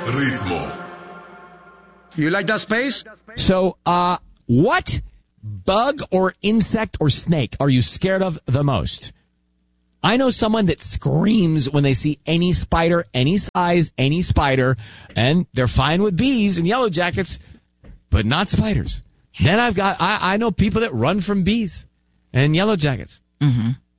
Ritmo. You like that space? So, what bug or insect or snake are you scared of the most? I know someone that screams when they see any spider, any size, any spider, and they're fine with bees and yellow jackets, but not spiders. Yes. Then I know people that run from bees and yellow jackets. Mm-hmm.